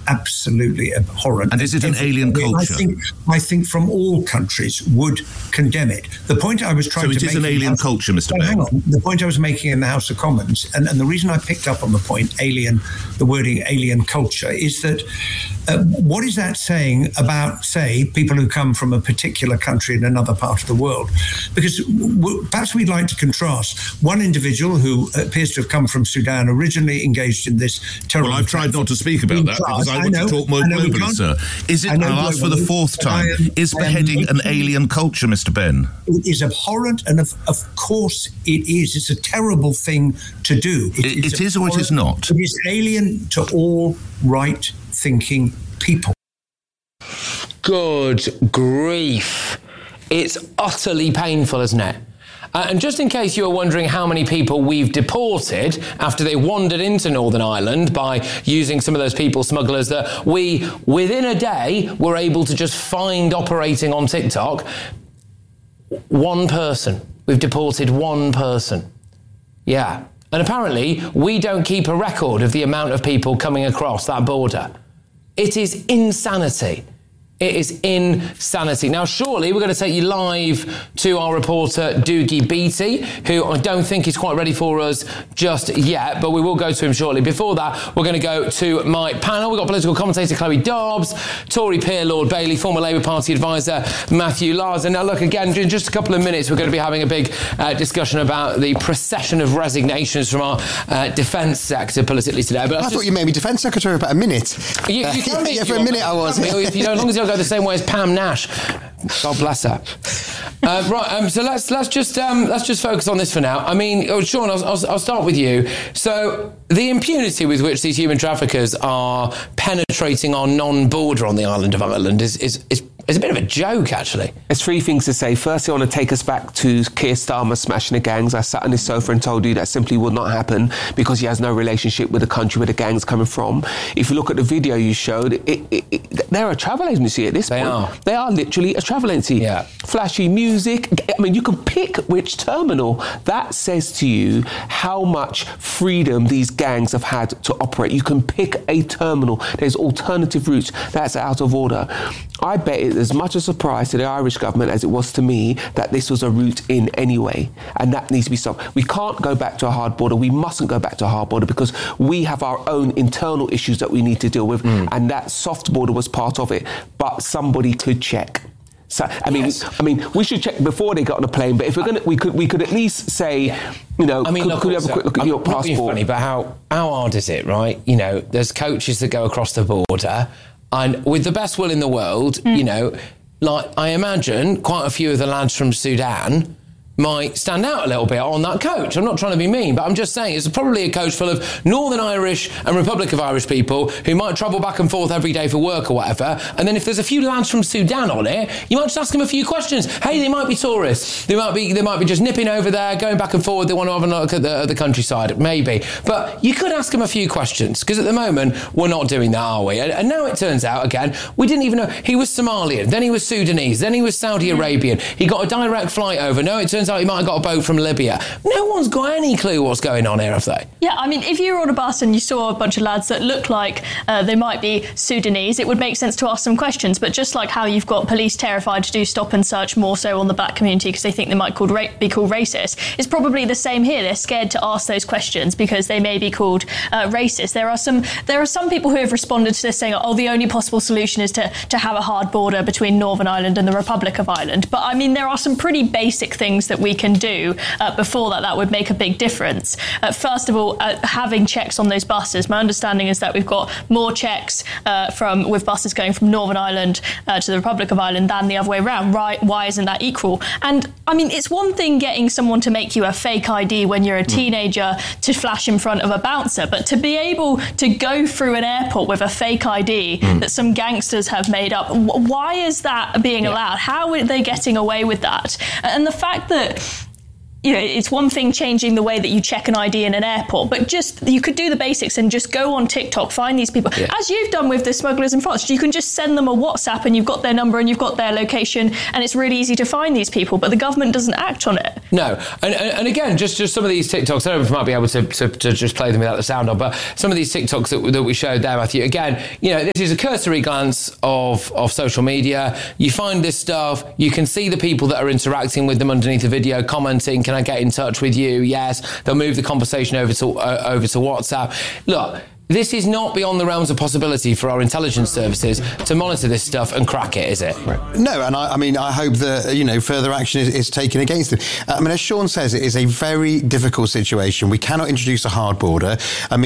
absolutely abhorrent. And is it an alien culture? I think from all countries would condemn it. The point I was trying to make... So it is an alien culture, Mr. Benn? Hang on. The point I was making in the House of Commons, and the reason I picked up on the point, the wording alien culture, is that what is that saying about, say, people who come from a particular country in another part of the world? Because perhaps we'd like to contrast one individual who appears to have come from Sudan, originally engaged in this terrible... Well, I've tried not to speak about that because I want to talk more globally, sir. I'll ask for the fourth time. Is beheading an alien culture, Mr. Benn? It is abhorrent, and of course it is. It's a terrible thing to do. It is or it is not? It is alien to all right-thinking people. Good grief. It's utterly painful, isn't it? And just in case you were wondering how many people we've deported after they wandered into Northern Ireland by using some of those people smugglers that we, within a day, were able to just find operating on TikTok, one person. We've deported one person. Yeah. And apparently, we don't keep a record of the amount of people coming across that border. It is insanity. It is insanity. Now, surely we're going to take you live to our reporter, Doogie Beattie, who I don't think is quite ready for us just yet, but we will go to him shortly. Before that, we're going to go to my panel. We've got political commentator Chloe Dobbs, Tory peer Lord Bailey, former Labour Party advisor Matthew Larson. Now, look, again, in just a couple of minutes, we're going to be having a big discussion about the procession of resignations from our defence sector politically today. But I thought you made me defence secretary about a minute. You can be. Yeah, for a minute I was. As long as you don't go the same way as Pam Nash. God bless her. So let's just focus on this for now. I mean, Sean, I'll start with you. So the impunity with which these human traffickers are penetrating our non-border on the island of Ireland is a bit of a joke, actually. There's three things to say. First, I want to take us back to Keir Starmer smashing the gangs. I sat on his sofa and told you that simply would not happen because he has no relationship with the country where the gang's coming from. If you look at the video you showed, they're a travel agency at this point. They are literally a travel agency. Yeah. Flashy music. I mean, you can pick which terminal. That says to you how much freedom these gangs have had to operate. You can pick a terminal. There's alternative routes. That's out of order. I bet it's as much a surprise to the Irish government as it was to me that this was a route in anyway, and that needs to be stopped. We can't go back to a hard border. We mustn't go back to a hard border because we have our own internal issues that we need to deal with, and that soft border was part of it. But somebody could check. So I mean, we should check before they get on a plane. But if we're gonna, we could at least say, you know, could we have a quick look at your passport? Funny, but how hard is it, right? You know, there's coaches that go across the border. And with the best will in the world, you know, like I imagine quite a few of the lads from Sudan might stand out a little bit on that coach. I'm not trying to be mean, but I'm just saying it's probably a coach full of Northern Irish and Republic of Irish people who might travel back and forth every day for work or whatever. And then if there's a few lads from Sudan on it, you might just ask them a few questions. Hey, they might be tourists. They might be just nipping over there, going back and forward. They want to have a look at the countryside, maybe. But you could ask them a few questions because at the moment we're not doing that, are we? And now it turns out, again, we didn't even know. He was Somalian, then he was Sudanese, then he was Saudi Arabian. He got a direct flight over. No, it turns out he might have got a boat from Libya. No one's got any clue what's going on here, have they? Yeah, I mean, if you were on a bus and you saw a bunch of lads that look like they might be Sudanese, it would make sense to ask some questions. But just like how you've got police terrified to do stop and search more so on the black community because they think they might be called racist, it's probably the same here. They're scared to ask those questions because they may be called racist. There are some people who have responded to this saying, oh, the only possible solution is to have a hard border between Northern Ireland and the Republic of Ireland. But I mean, there are some pretty basic things that we can do before that would make a big difference. First of all, having checks on those buses. My understanding is that we've got more checks with buses going from Northern Ireland to the Republic of Ireland than the other way around. Right? Why isn't that equal? And I mean, it's one thing getting someone to make you a fake ID when you're a teenager to flash in front of a bouncer, but to be able to go through an airport with a fake ID that some gangsters have made up, why is that being allowed? How are they getting away with that? And the fact that it's one thing changing the way that you check an ID in an airport, but just you could do the basics and just go on TikTok, find these people, as you've done with the smugglers in France. You can just send them a WhatsApp and you've got their number and you've got their location, and it's really easy to find these people, but the government doesn't act on it. No, and again, just some of these TikToks, I don't know if we might be able to just play them without the sound on, but some of these TikToks that we showed there, Matthew, again, this is a cursory glance of social media. You find this stuff, you can see the people that are interacting with them underneath the video, commenting, can I get in touch with you? Yes. They'll move the conversation over to WhatsApp. Look, this is not beyond the realms of possibility for our intelligence services to monitor this stuff and crack it, is it? Right. No, and I hope that, further action is taken against them. As Sean says, it is a very difficult situation. We cannot introduce a hard border.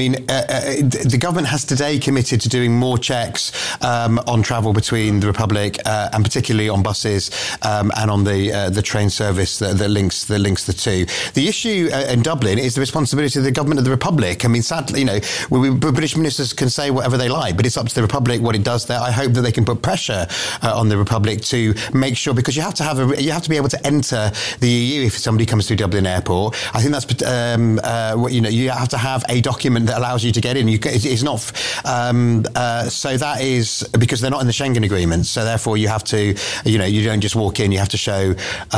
The government has today committed to doing more checks on travel between the Republic and particularly on buses and on the train service that links the two. The issue in Dublin is the responsibility of the government of the Republic. Sadly, British ministers can say whatever they like, but it's up to the Republic what it does there. I hope that they can put pressure on the Republic to make sure, because you have to be able to enter the EU if somebody comes through Dublin Airport. I think that's you have to have a document that allows you to get in. It's not so that is because they're not in the Schengen agreement. So therefore, you have to you don't just walk in. You have to show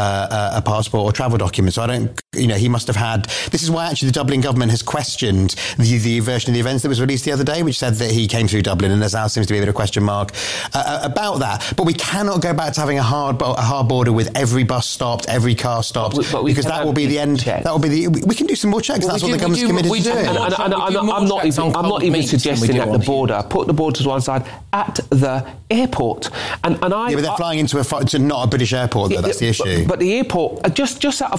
a passport or travel document. So I don't. He must have had. This is why actually the Dublin government has questioned the version of the events that was released the other day, which said that he came through Dublin, and there now seems to be a bit of a question mark about that. But we cannot go back to having a hard border with every bus stopped, every car stopped, because that will be the end. That will be we can do some more checks. That's what the government's committed to doing. I'm not even suggesting at the border. Put the border to one side at the airport. But they're flying into not a British airport, though. That's the issue. But the airport, just out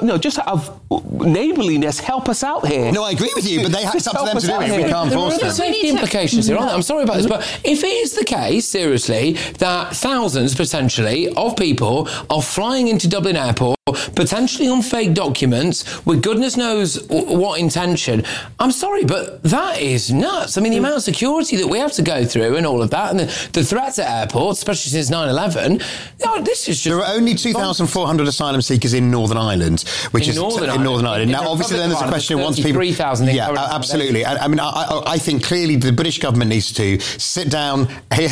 of neighbourliness, help us out here. No, I agree with you, but it's up to them to do it. We can't force them. There are safety implications here, aren't there? I'm sorry about this, but if it is the case, seriously, that thousands, potentially, of people are flying into Dublin Airport, potentially on fake documents, with goodness knows what intention, I'm sorry, but that is nuts. The amount of security that we have to go through and all of that, and the threats at airports, especially since 9/11, this is just... There are only 2,400 asylum seekers in Northern Ireland, which is in Northern Ireland. Now, obviously, then there's a question once people... 3,000. Yeah, absolutely. I think clearly the British government needs to sit down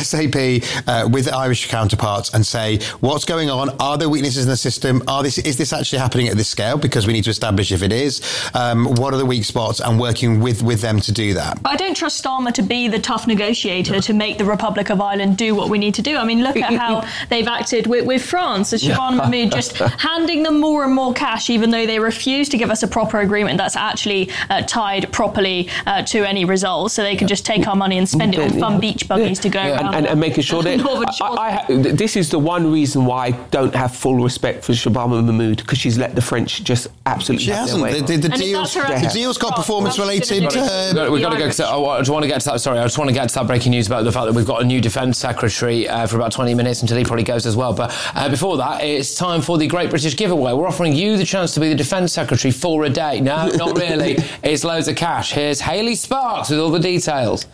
ASAP with Irish counterparts and say, what's going on? Are there weaknesses in the system? Is this actually happening at this scale? Because we need to establish if it is. What are the weak spots? And working with them to do that. I don't trust Starmer to be the tough negotiator to make the Republic of Ireland do what we need to do. Look at how they've acted with France. As Shabana Mahmood just handing them more and more cash, even though they refuse to give us a proper agreement that's actually tied properly to any results, so they can just take our money and spend it on fun beach buggies to go around. And making sure that... this is the one reason why I don't have full respect for Shabana Mahmood, because she's let the French just absolutely... She hasn't. The deal's got performance-related... We've got to go... I just want to get to that breaking news about the fact that we've got a new Defence Secretary for about 20 minutes until he probably goes as well. But before that, it's time for the Great British Giveaway. We're offering you the chance to be the Defence Secretary for a day. No, not really. It's loads of cash. Here's Hayley Sparks with all the details.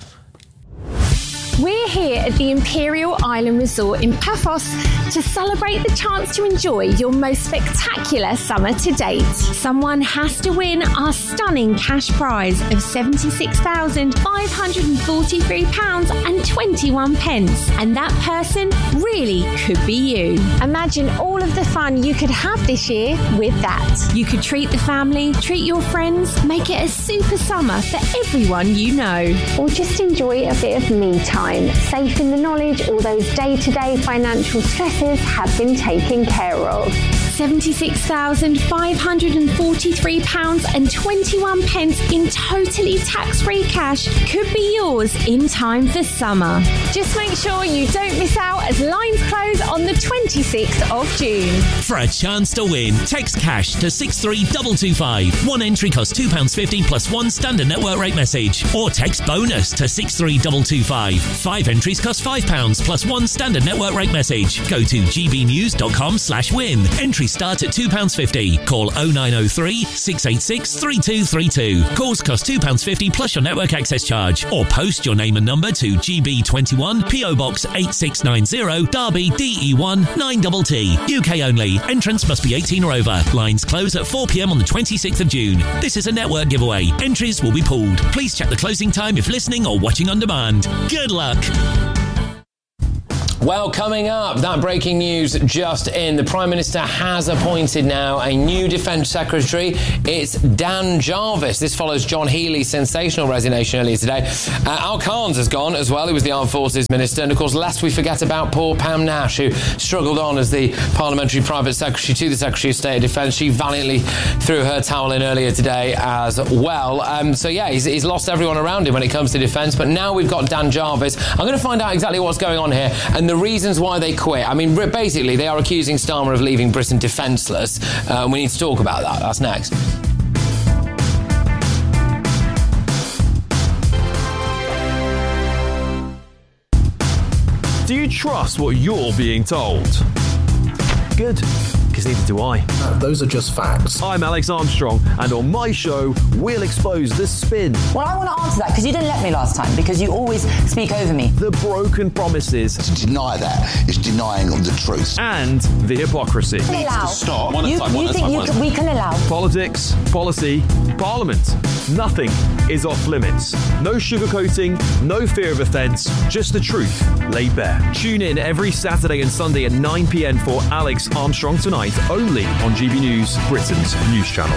We're here at the Imperial Island Resort in Paphos to celebrate the chance to enjoy your most spectacular summer to date. Someone has to win our stunning cash prize of £76,543.21, and that person really could be you. Imagine all of the fun you could have this year with that. You could treat the family, treat your friends, make it a super summer for everyone you know. Or just enjoy a bit of me time, safe in the knowledge all those day-to-day financial stresses have been taken care of. £76,543.21 in totally tax-free cash could be yours in time for summer. Just make sure you don't miss out as lines close on the 26th of June. For a chance to win, text cash to 63225. One entry costs £2.50 plus one standard network rate message. Or text bonus to 63225. 5 entries cost £5 plus one standard network rate message. Go to gbnews.com/win. Entries Fees start at £2.50. Call 0903 686 3232. Calls cost £2.50 plus your network access charge. Or post your name and number to GB21 PO Box 8690 Derby DE1 9TT. UK only. Entrance must be 18 or over. Lines close at 4 p.m. on the 26th of June. This is a network giveaway. Entries will be pulled. Please check the closing time if listening or watching on demand. Good luck. Well, coming up, that breaking news just in. The Prime Minister has appointed now a new Defence Secretary. It's Dan Jarvis. This follows John Healey's sensational resignation earlier today. Al Carnes has gone as well. He was the Armed Forces Minister. And, of course, lest we forget about poor Pam Nash, who struggled on as the Parliamentary Private Secretary to the Secretary of State of Defence. She valiantly threw her towel in earlier today as well. He's lost everyone around him when it comes to defence. But now we've got Dan Jarvis. I'm going to find out exactly what's going on here and the reasons why they quit. I mean, basically, they are accusing Starmer of leaving Britain defenceless. We need to talk about that. That's next. Do you trust what you're being told? Good, because neither do I. Those are just facts. I'm Alex Armstrong, and on my show, we'll expose the spin. Well, I want to answer that, because you didn't let me last time, because you always speak over me. The broken promises. To deny that is denying the truth. And the hypocrisy. We can allow. We can allow. Politics, policy, parliament. Nothing is off limits. No sugarcoating, no fear of offence, just the truth laid bare. Tune in every Saturday and Sunday at 9 p.m. for Alex Armstrong Tonight, only on GB News, Britain's news channel.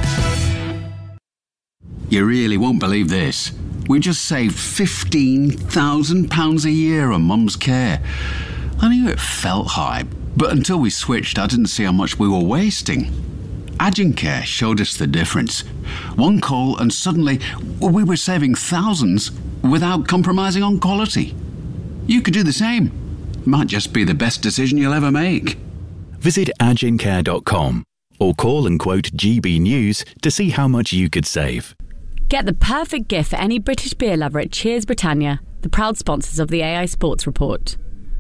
You really won't believe this. We just saved £15,000 a year on Mum's care. I knew it felt high, but until we switched, I didn't see how much we were wasting. Agencare showed us the difference. One call and suddenly we were saving thousands without compromising on quality. You could do the same. Might just be the best decision you'll ever make. Visit agencare.com or call and quote GB News to see how much you could save. Get the perfect gift for any British beer lover at Cheers Britannia, the proud sponsors of the AI Sports Report.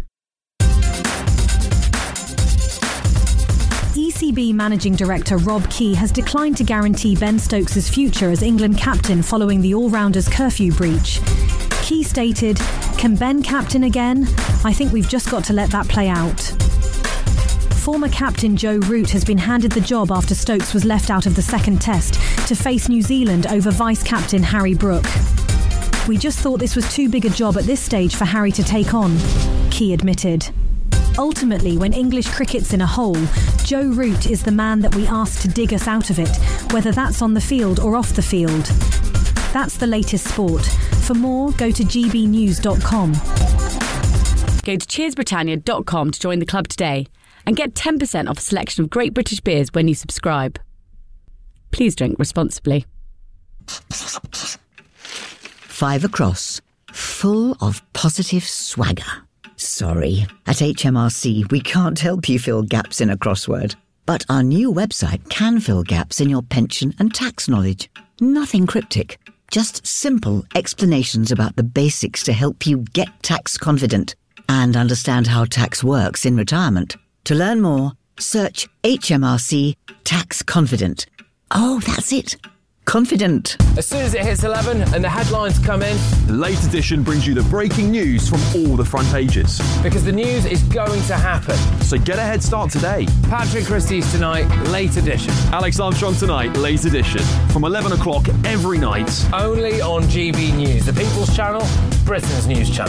ECB Managing Director Rob Key has declined to guarantee Ben Stokes' future as England captain following the all-rounders curfew breach. Key stated, "Can Ben captain again? I think we've just got to let that play out." Former captain Joe Root has been handed the job after Stokes was left out of the second test to face New Zealand over vice-captain Harry Brook. "We just thought this was too big a job at this stage for Harry to take on," Key admitted. Ultimately, when English cricket's in a hole, Joe Root is the man that we asked to dig us out of it, whether that's on the field or off the field. That's the latest sport. For more, go to gbnews.com. Go to cheersbritannia.com to join the club today and get 10% off a selection of great British beers when you subscribe. Please drink responsibly. 5 across, full of positive swagger. Sorry, at HMRC we can't help you fill gaps in a crossword. But our new website can fill gaps in your pension and tax knowledge. Nothing cryptic, just simple explanations about the basics to help you get tax confident and understand how tax works in retirement. To learn more, search HMRC Tax Confident. Oh, that's it. Confident. As soon as it hits 11 and the headlines come in, the Late Edition brings you the breaking news from all the front pages. Because the news is going to happen. So get a head start today. Patrick Christie's Tonight, Late Edition. Alex Armstrong Tonight, Late Edition. From 11 o'clock every night. Only on GB News, the People's Channel, Britain's news channel.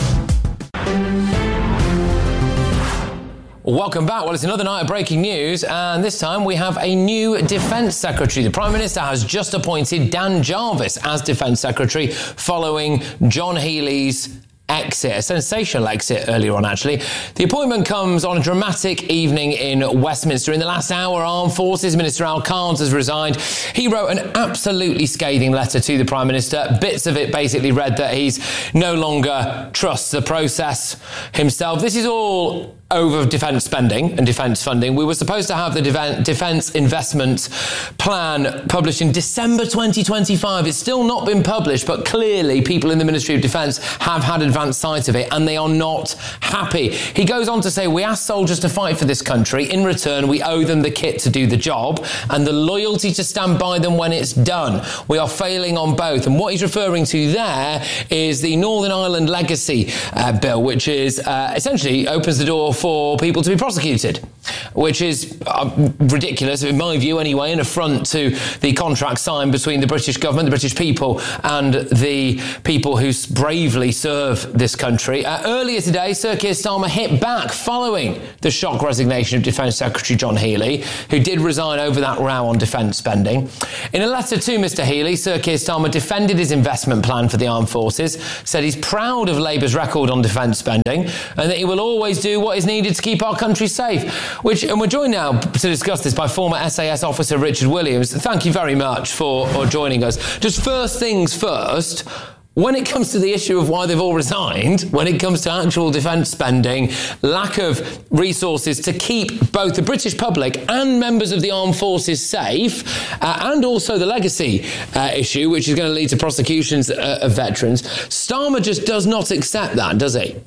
Welcome back. Well, it's another night of breaking news, and this time we have a new Defence Secretary. The Prime Minister has just appointed Dan Jarvis as Defence Secretary following John Healey's exit, a sensational exit earlier on, actually. The appointment comes on a dramatic evening in Westminster. In the last hour, Armed Forces Minister Al Carnes has resigned. He wrote an absolutely scathing letter to the Prime Minister. Bits of it basically read that he's no longer trusts the process himself. This is all over defence spending and defence funding. We were supposed to have the defence investment plan published in December 2025. It's still not been published, but clearly people in the Ministry of Defence have had advance sight of it, and they are not happy. He goes on to say, we ask soldiers to fight for this country. In return, we owe them the kit to do the job and the loyalty to stand by them when it's done. We are failing on both. And what he's referring to there is the Northern Ireland Legacy Bill, which is essentially opens the door for people to be prosecuted, which is ridiculous, in my view anyway, an affront to the contract signed between the British government, the British people, and the people who bravely serve this country. Earlier today, Sir Keir Starmer hit back following the shock resignation of Defence Secretary John Healey, who did resign over that row on defence spending. In a letter to Mr Healey, Sir Keir Starmer defended his investment plan for the armed forces, said he's proud of Labour's record on defence spending, and that he will always do what is needed to keep our country safe. And we're joined now to discuss this by former SAS officer Richard Williams. Thank you very much for joining us. Just first things first, when it comes to the issue of why they've all resigned, when it comes to actual defence spending, lack of resources to keep both the British public and members of the armed forces safe, and also the legacy issue, which is going to lead to prosecutions of veterans, Starmer just does not accept that, does he?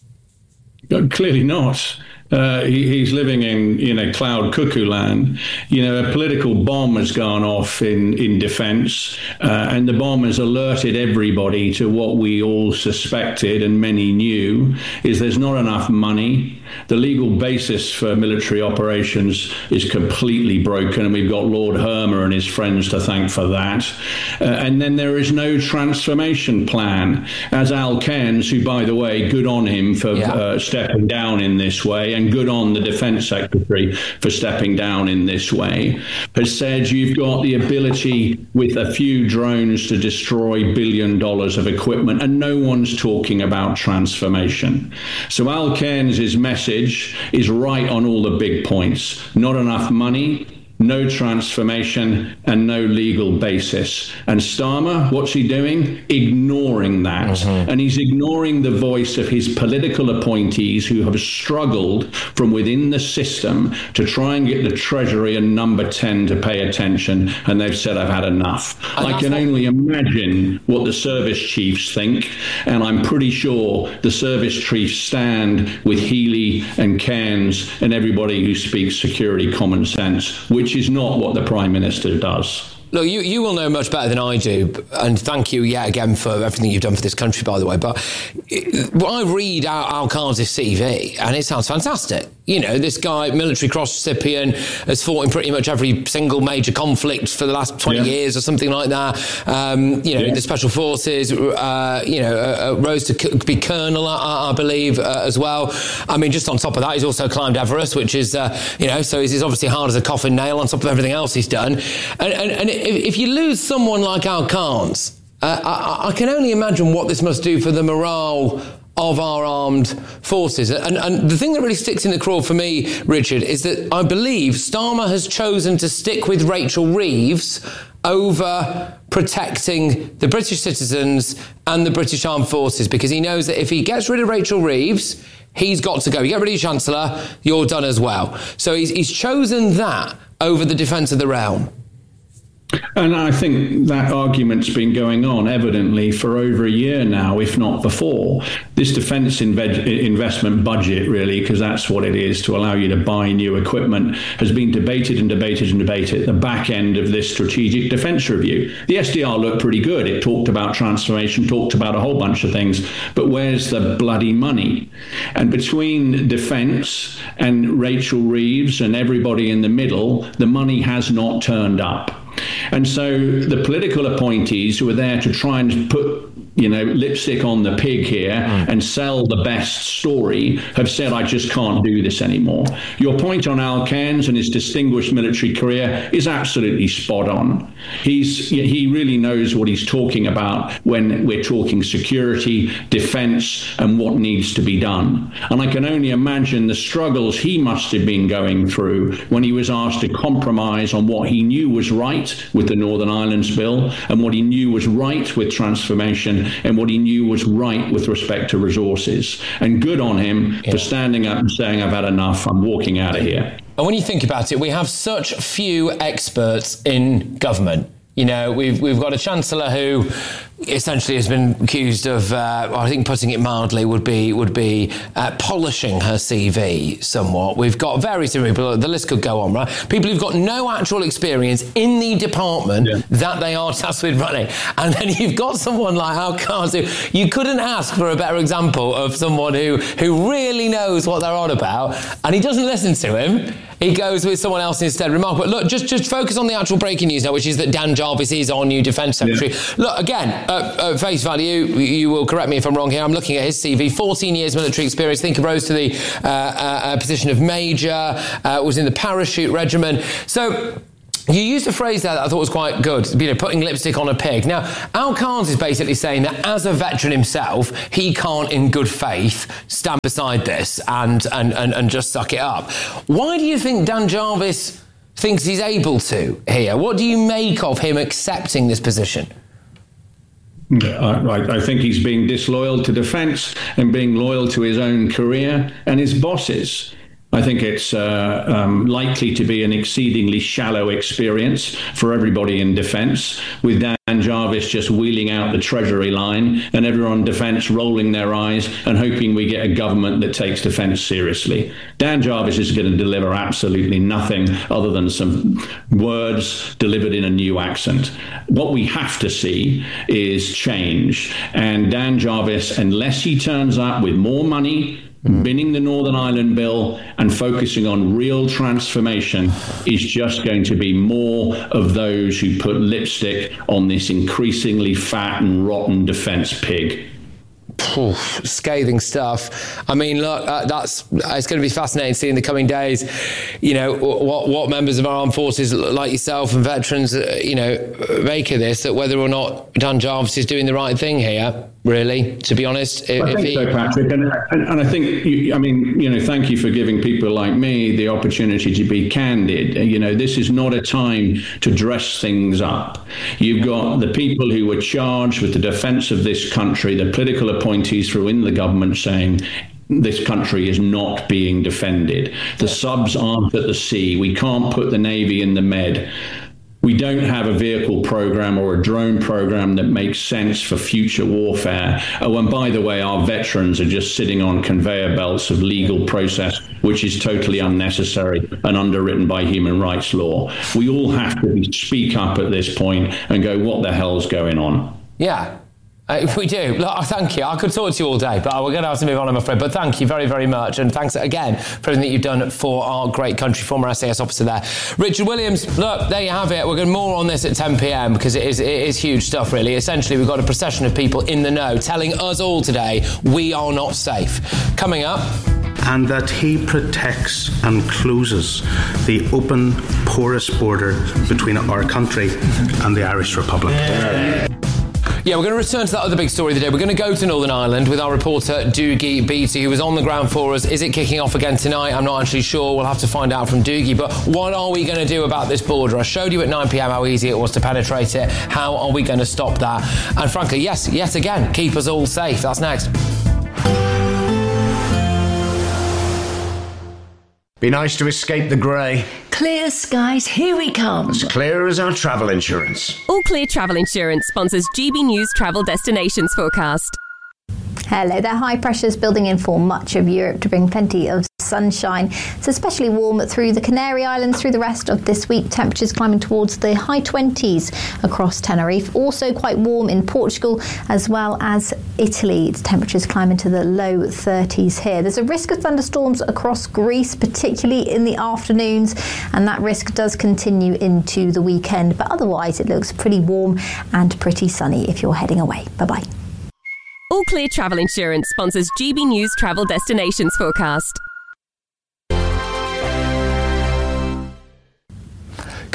Clearly not. He's living in, cloud cuckoo land. A political bomb has gone off in defence, and the bomb has alerted everybody to what we all suspected and many knew, is there's not enough money. The legal basis for military operations is completely broken, and we've got Lord Hermer and his friends to thank for that. And then there is no transformation plan. As Al Cairns, who, by the way, good on him for stepping down in this way, and good on the Defence Secretary for stepping down in this way, has said you've got the ability with a few drones to destroy $1 billion of equipment, and no one's talking about transformation. So Al Cairns' message is right on all the big points. Not enough money, no transformation, and no legal basis. And Starmer, what's he doing? Ignoring that. And he's ignoring the voice of his political appointees who have struggled from within the system to try and get the Treasury and Number 10 to pay attention. And they've said, I've had enough. I can only imagine what the service chiefs think. And I'm pretty sure the service chiefs stand with Healey and Cairns and everybody who speaks security common sense, which is not what the Prime Minister does. Look, you will know much better than I do, and thank you yet again for everything you've done for this country, by the way. But I read Al Cairns' CV, and it sounds fantastic. This guy, military cross recipient, has fought in pretty much every single major conflict for the last 20 years or something like that. In the Special Forces, rose to be colonel, I believe, as well. I mean, just on top of that, he's also climbed Everest, which is, so he's obviously hard as a coffin nail on top of everything else he's done. And if you lose someone like Al Cairns, I can only imagine what this must do for the morale of our armed forces. And the thing that really sticks in the craw for me, Richard, is that I believe Starmer has chosen to stick with Rachel Reeves over protecting the British citizens and the British armed forces, because he knows that if he gets rid of Rachel Reeves, he's got to go. You get rid of your Chancellor, you're done as well. So he's chosen that over the defence of the realm. And I think that argument's been going on evidently for over a year now, if not before. This defence investment budget, really, because that's what it is, to allow you to buy new equipment, has been debated and debated and debated at the back end of this strategic defence review. The SDR looked pretty good. It talked about transformation, talked about a whole bunch of things, but where's the bloody money? And between defence and Rachel Reeves and everybody in the middle, the money has not turned up. And so the political appointees who are there to try and put lipstick on the pig here and sell the best story have said, I just can't do this anymore. Your point on Al Cairns and his distinguished military career is absolutely spot on. He really knows what he's talking about when we're talking security, defence, and what needs to be done. And I can only imagine the struggles he must have been going through when he was asked to compromise on what he knew was right with the Northern Ireland Bill and what he knew was right with transformation and what he knew was right with respect to resources. And good on him for standing up and saying, I've had enough, I'm walking out of here. And when you think about it, we have such few experts in government. You know, we've got a chancellor who essentially has been accused of, I think putting it mildly, would be polishing her CV somewhat. We've got various people, the list could go on, right? People who've got no actual experience in the department that they are tasked with running. And then you've got someone like Al Quds, who you couldn't ask for a better example of someone who really knows what they're on about, and he doesn't listen to him. He goes with someone else instead. Remarkable. Look, just focus on the actual breaking news now, which is that Dan Jarvis is our new Defence Secretary. Yeah. Look, again, at face value, you will correct me if I'm wrong here, I'm looking at his CV, 14 years military experience, I think he rose to the position of Major, was in the Parachute Regiment. So you used a phrase there that I thought was quite good, putting lipstick on a pig. Now, Al Quds is basically saying that as a veteran himself, he can't in good faith stand beside this and just suck it up. Why do you think Dan Jarvis thinks he's able to here? What do you make of him accepting this position? I think he's being disloyal to defence and being loyal to his own career and his bosses. I think it's likely to be an exceedingly shallow experience for everybody in defence, with Dan Jarvis just wheeling out the Treasury line and everyone in defence rolling their eyes and hoping we get a government that takes defence seriously. Dan Jarvis is going to deliver absolutely nothing other than some words delivered in a new accent. What we have to see is change. And Dan Jarvis, unless he turns up with more money, binning the Northern Ireland Bill and focusing on real transformation, is just going to be more of those who put lipstick on this increasingly fat and rotten defence pig. Scathing stuff. I mean, look, it's going to be fascinating to see in the coming days, what members of our armed forces like yourself and veterans, make of this, that whether or not Dan Jarvis is doing the right thing here, really, to be honest. I think so, Patrick. And I think, thank you for giving people like me the opportunity to be candid. This is not a time to dress things up. You've got the people who were charged with the defence of this country, the political appointees within the government saying, this country is not being defended. The subs aren't at the sea. We can't put the Navy in the Med. We don't have a vehicle program or a drone program that makes sense for future warfare. Oh, and by the way, our veterans are just sitting on conveyor belts of legal process, which is totally unnecessary and underwritten by human rights law. We all have to speak up at this point and go, what the hell's going on? Yeah. We do. Look, thank you. I could talk to you all day, but we're going to have to move on, I'm afraid. But thank you very, very much. And thanks again for everything that you've done for our great country. Former SAS officer there, Richard Williams. Look, there you have it. We're going more on this at 10 p.m. because it is huge stuff, really. Essentially, we've got a procession of people in the know telling us all today we are not safe. Coming up. And that he protects and closes the open, porous border between our country and the Irish Republic. Yeah, we're going to return to that other big story of the day. We're going to go to Northern Ireland with our reporter, Doogie Beattie, who was on the ground for us. Is it kicking off again tonight? I'm not actually sure. We'll have to find out from Doogie. But what are we going to do about this border? I showed you at 9 p.m. how easy it was to penetrate it. How are we going to stop that? And frankly, yes, yet again, keep us all safe. That's next. Be nice to escape the grey. Clear skies, here we come. As clear as our travel insurance. All Clear Travel Insurance sponsors GB News Travel Destinations Forecast. Hello there. High pressures building in for much of Europe to bring plenty of sunshine. It's especially warm through the Canary Islands through the rest of this week. Temperatures climbing towards the high 20s across Tenerife. Also quite warm in Portugal as well as Italy. Temperatures climbing to the low 30s here. There's a risk of thunderstorms across Greece, particularly in the afternoons, and that risk does continue into the weekend. But otherwise, it looks pretty warm and pretty sunny if you're heading away. Bye-bye. All Clear Travel Insurance sponsors GB News Travel Destinations Forecast.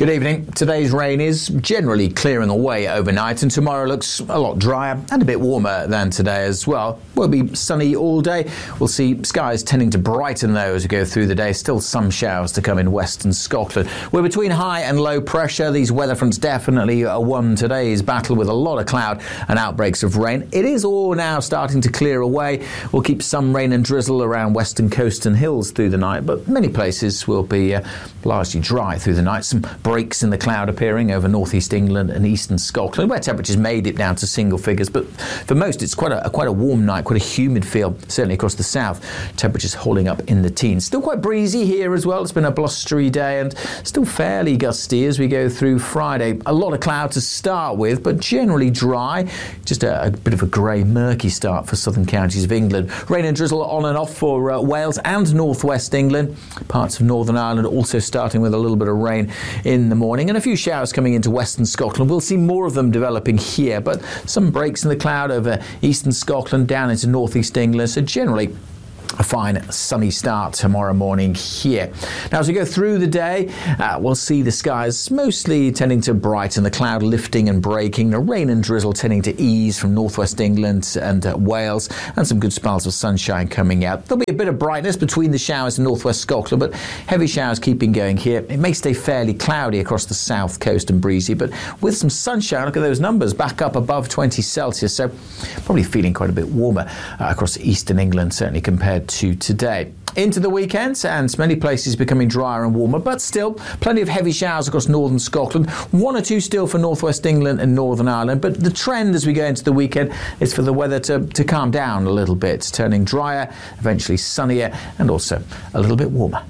Good evening. Today's rain is generally clearing away overnight, and tomorrow looks a lot drier and a bit warmer than today as well. Will be sunny all day. We'll see skies tending to brighten though as we go through the day. Still some showers to come in western Scotland. We're between high and low pressure. These weather fronts definitely won today's battle with a lot of cloud and outbreaks of rain. It is all now starting to clear away. We'll keep some rain and drizzle around western coast and hills through the night, but many places will be largely dry through the night. Some breaks in the cloud appearing over northeast England and eastern Scotland, where temperatures may dip down to single figures, but for most it's quite a warm night, quite a humid feel, certainly across the south. Temperatures holding up in the teens. Still quite breezy here as well. It's been a blustery day and still fairly gusty as we go through Friday. A lot of cloud to start with, but generally dry. Just a bit of a grey, murky start for southern counties of England. Rain and drizzle on and off for Wales and northwest England. Parts of Northern Ireland also starting with a little bit of rain in the morning, and a few showers coming into western Scotland. We'll see more of them developing here, but some breaks in the cloud over eastern Scotland down into northeast England. So generally a fine sunny start tomorrow morning here. Now as we go through the day, we'll see the skies mostly tending to brighten, the cloud lifting and breaking, the rain and drizzle tending to ease from northwest England and Wales, and some good spells of sunshine coming out. There'll be a bit of brightness between the showers in northwest Scotland, but heavy showers keeping going here. It may stay fairly cloudy across the south coast and breezy, but with some sunshine. Look at those numbers, back up above 20 Celsius, so probably feeling quite a bit warmer across eastern England, certainly compared to today. Into the weekend, and many places becoming drier and warmer, but still plenty of heavy showers across northern Scotland. One or two still for northwest England and Northern Ireland, but the trend as we go into the weekend is for the weather to calm down a little bit, turning drier, eventually sunnier, and also a little bit warmer.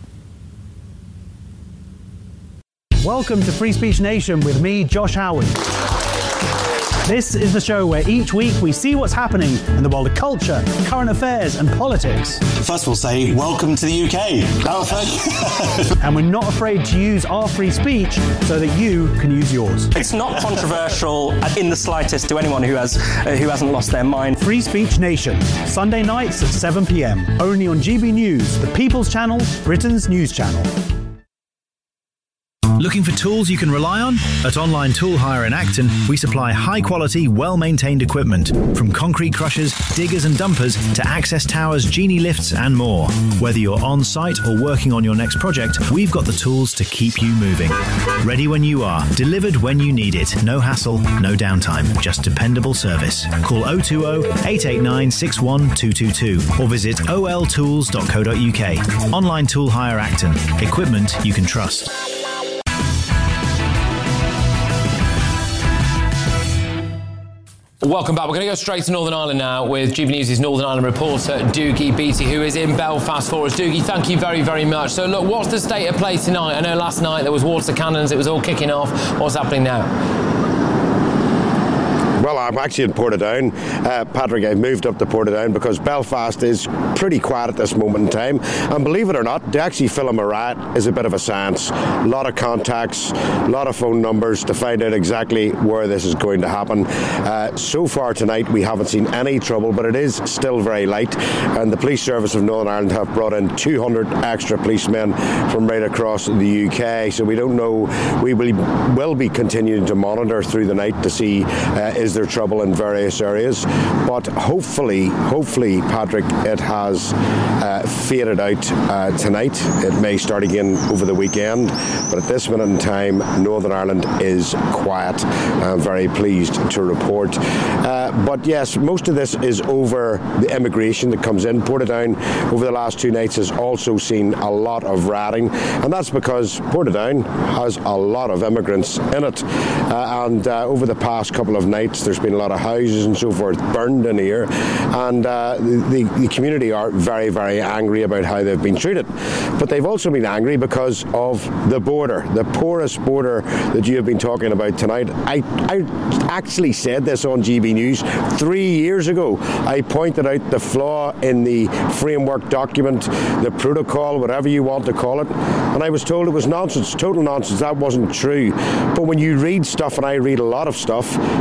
Welcome to Free Speech Nation with me, Josh Howard. This is the show where each week we see what's happening in the world of culture, current affairs and politics. First we'll say welcome to the UK. And we're not afraid to use our free speech so that you can use yours. It's not controversial in the slightest to anyone who hasn't lost their mind. Free Speech Nation, Sunday nights at 7 p.m. only on GB News, the People's Channel, Britain's news channel. Looking for tools you can rely on? At Online Tool Hire in Acton, we supply high-quality, well-maintained equipment, from concrete crushers, diggers and dumpers to access towers, genie lifts and more. Whether you're on-site or working on your next project, we've got the tools to keep you moving. Ready when you are, delivered when you need it. No hassle, no downtime, just dependable service. Call 020-889-61222 or visit oltools.co.uk. Online Tool Hire Acton. Equipment you can trust. Welcome back. We're going to go straight to Northern Ireland now with GB News' Northern Ireland reporter Doogie Beattie, who is in Belfast for us. Doogie, thank you very, very much. So look, what's the state of play tonight? I know last night there was water cannons, it was all kicking off. What's happening now? Well, I'm actually in Portadown. Patrick, I've moved up to Portadown because Belfast is pretty quiet at this moment in time. And believe it or not, to actually film a riot is a bit of a science. A lot of contacts, a lot of phone numbers to find out exactly where this is going to happen. So far tonight, we haven't seen any trouble, but it is still very light. And the Police Service of Northern Ireland have brought in 200 extra policemen from right across the UK. So we don't know. We will be continuing to monitor through the night to see is there trouble in various areas, but hopefully Patrick, it has faded out tonight. It may start again over the weekend, but at this minute in time Northern Ireland is quiet. I'm very pleased to report, but yes, most of this is over the immigration that comes in. Portadown over the last 2 nights has also seen a lot of rioting, and that's because Portadown has a lot of immigrants in it, and over the past couple of nights there's been a lot of houses and so forth burned in here, and the community are very, very angry about how they've been treated. But they've also been angry because of the border, the porous border that you have been talking about tonight. I actually said this on GB News 3 years ago. I pointed out the flaw in the framework document, the protocol, whatever you want to call it, and I was told it was nonsense, total nonsense. That wasn't true. But when you read stuff, and I read a lot of stuff, you can actually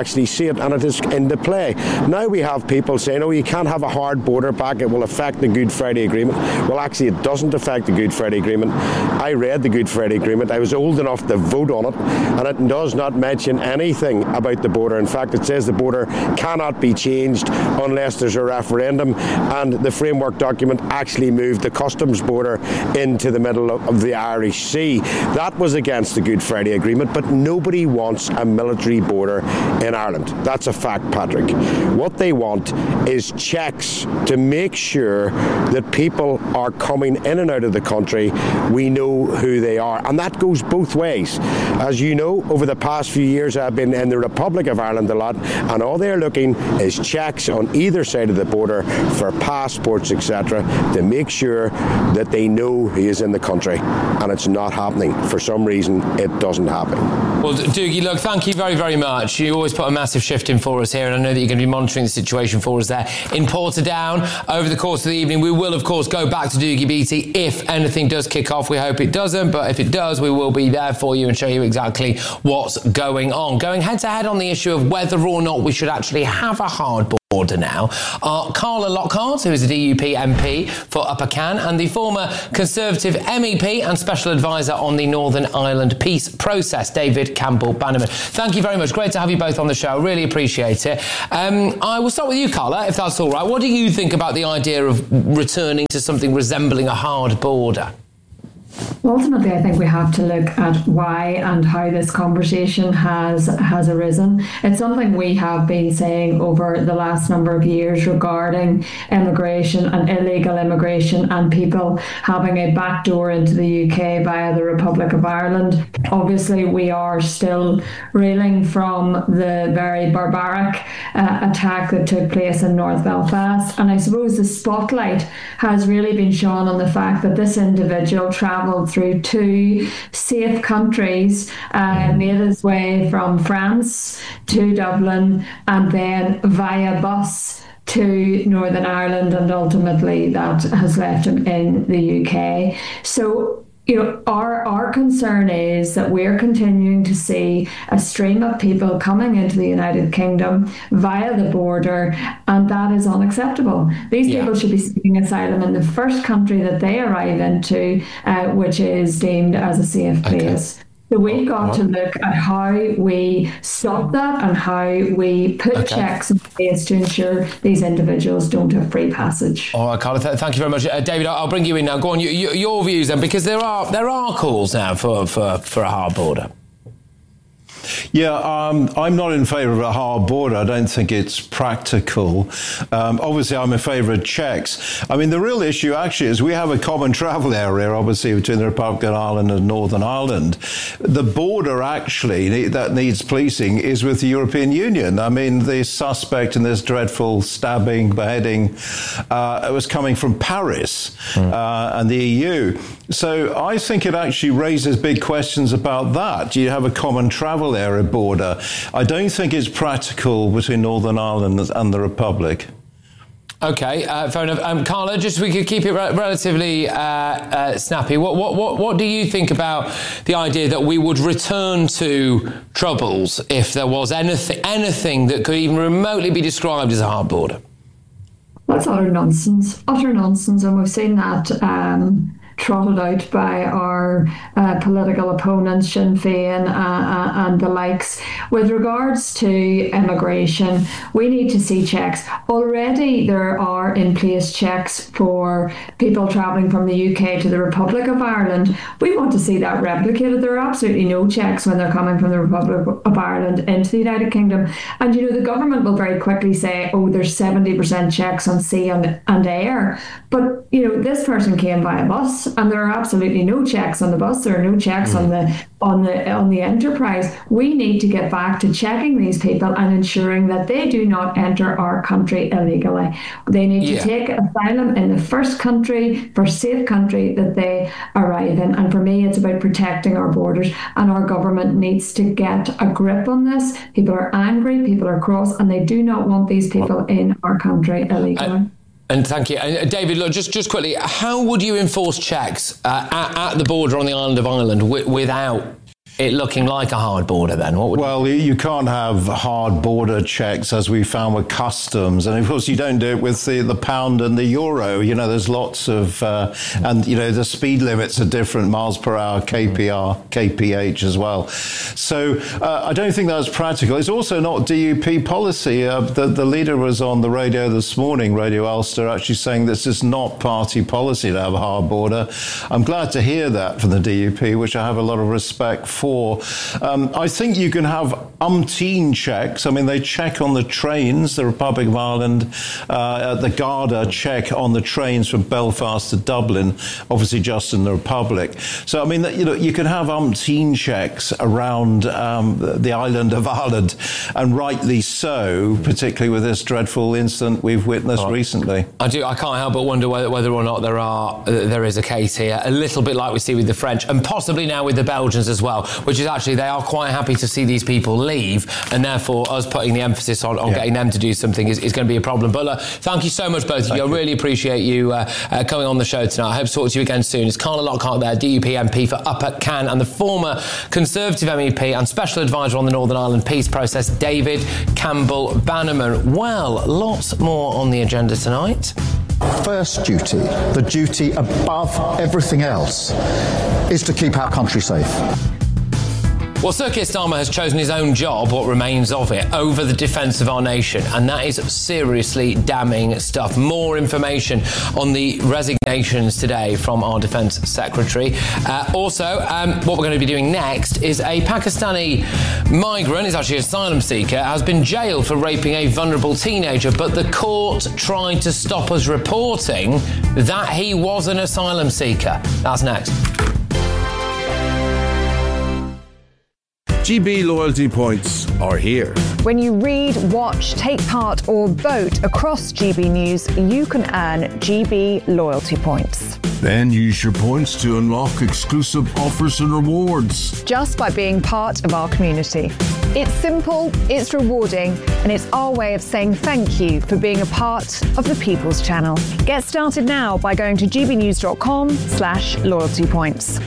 actually see it, and it is into play. Now we have people saying, oh, you can't have a hard border back, it will affect the Good Friday Agreement. Well, actually, it doesn't affect the Good Friday Agreement. I read the Good Friday Agreement. I was old enough to vote on it, and it does not mention anything about the border. In fact, it says the border cannot be changed unless there's a referendum, and the framework document actually moved the customs border into the middle of the Irish Sea. That was against the Good Friday Agreement, but nobody wants a military border in Ireland. That's a fact, Patrick. What they want is checks to make sure that people are coming in and out of the country. We know who they are, and that goes both ways. As you know, over the past few years I've been in the Republic of Ireland a lot, and all they're looking is checks on either side of the border for passports, etc., to make sure that they know he is in the country, and it's not happening. For some reason, it doesn't happen. Well, Dougie, look, thank you very, very much. You always put a massive shift in for us here, and I know that you're going to be monitoring the situation for us there in Portadown over the course of the evening. We will, of course, go back to Dougie Beattie if anything does kick off. We hope it doesn't, but if it does, we will be there for you and show you exactly what's going on. Going head-to-head on the issue of whether or not we should actually have a hard border now are Carla Lockhart, who is a DUP MP for Upper Cann, and the former Conservative MEP and Special Advisor on the Northern Ireland peace process, David Campbell-Bannerman. Thank you very much. Great to have you both on the show. Really appreciate it. I will start with you, Carla, if that's all right. What do you think about the idea of returning to something resembling a hard border? Ultimately, I think we have to look at why and how this conversation has arisen. It's something we have been saying over the last number of years regarding immigration and illegal immigration and people having a backdoor into the UK via the Republic of Ireland. Obviously, we are still reeling from the very barbaric attack that took place in North Belfast. And I suppose the spotlight has really been shone on the fact that this individual travelled through two safe countries, made his way from France to Dublin and then via bus to Northern Ireland, and ultimately that has left him in the UK. So our concern is that we're continuing to see a stream of people coming into the United Kingdom via the border, and that is unacceptable. These people should be seeking asylum in the first country that they arrive into, which is deemed as a safe place. So we've got to look at how we stop that and how we put checks in place to ensure these individuals don't have free passage. All right, Carla, thank you very much. David, I'll bring you in now. Go on, your views then, because there are calls now for a hard border. Yeah, I'm not in favour of a hard border. I don't think it's practical. Obviously, I'm in favour of checks. I mean, the real issue actually is we have a common travel area, obviously, between the Republic of Ireland and Northern Ireland. The border actually that needs policing is with the European Union. I mean, the suspect in this dreadful stabbing, beheading, was coming from Paris and the EU. So I think it actually raises big questions about that. Do you have a common travel area border? I don't think it's practical between Northern Ireland and the Republic. Okay, fair enough. Carla, just we could keep it relatively snappy. What do you think about the idea that we would return to troubles if there was anything that could even remotely be described as a hard border? That's utter nonsense, and we've seen that trotted out by our political opponents, Sinn Féin and the likes. With regards to immigration, we need to see checks. Already there are in place checks for people travelling from the UK to the Republic of Ireland. We want to see that replicated. There are absolutely no checks when they're coming from the Republic of Ireland into the United Kingdom. And, the government will very quickly say, oh, there's 70% checks on sea and air. But, this person came via bus, and there are absolutely no checks on the bus. There are no checks on the Enterprise. We need to get back to checking these people and ensuring that they do not enter our country illegally. They need to take asylum in the first safe country that they arrive in. And for me, it's about protecting our borders, and our government needs to get a grip on this. People are angry, people are cross, and they do not want these people in our country illegally. And thank you. And David, look, just quickly, how would you enforce checks at the border on the island of Ireland without it looking like a hard border then? Well, you can't have hard border checks as we found with customs. And of course, you don't do it with the pound and the euro. You know, there's lots of, and, you know, the speed limits are different, miles per hour, KPR, KPH as well. So I don't think that's practical. It's also not DUP policy. The leader was on the radio this morning, Radio Ulster, actually saying this is not party policy to have a hard border. I'm glad to hear that from the DUP, which I have a lot of respect for. I think you can have umpteen checks. I mean, they check on the trains, the Republic of Ireland, the Garda check on the trains from Belfast to Dublin, obviously just in the Republic. So, I mean, you know, you can have umpteen checks around the island of Ireland, and rightly so, particularly with this dreadful incident we've witnessed recently. I can't help but wonder whether or not there is a case here, a little bit like we see with the French, and possibly now with the Belgians as well, which is actually they are quite happy to see these people leave, and therefore us putting the emphasis on getting them to do something is going to be a problem. But look, thank you so much, both of you. I really appreciate you coming on the show tonight. I hope to talk to you again soon. It's Carla Lockhart there, DUP MP for Upper Cann, and the former Conservative MEP and Special Advisor on the Northern Ireland peace process, David Campbell Bannerman. Well, lots more on the agenda tonight. First duty, the duty above everything else, is to keep our country safe. Well, Sir Keir Starmer has chosen his own job, what remains of it, over the defence of our nation, and that is seriously damning stuff. More information on the resignations today from our Defence Secretary. Also, what we're going to be doing next is a Pakistani migrant, he's actually an asylum seeker, has been jailed for raping a vulnerable teenager, but the court tried to stop us reporting that he was an asylum seeker. That's next. GB loyalty points are here. When you read, watch, take part or vote across GB News, you can earn GB loyalty points. Then use your points to unlock exclusive offers and rewards. Just by being part of our community. It's simple, it's rewarding, and it's our way of saying thank you for being a part of the People's Channel. Get started now by going to gbnews.com/loyalty points.